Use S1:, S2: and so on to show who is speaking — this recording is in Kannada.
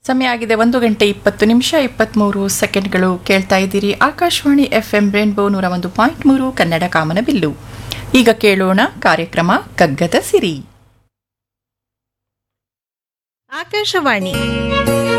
S1: ಸಮಯ ಆಗಿದೆ 1:20 ನಿಮಿಷ 23 ಸೆಕೆಂಡ್ಗಳು. ಕೇಳ್ತಾ ಇದ್ದೀರಿ ಆಕಾಶವಾಣಿ FM ರೇನ್ಬೋ 101.3 ಕನ್ನಡ ಕಾಮನಬಿಲ್ಲು. ಈಗ ಕೇಳೋಣ ಕಾರ್ಯಕ್ರಮ ಕಗ್ಗದ ಸಿರಿ.
S2: ಆಕಾಶವಾಣಿ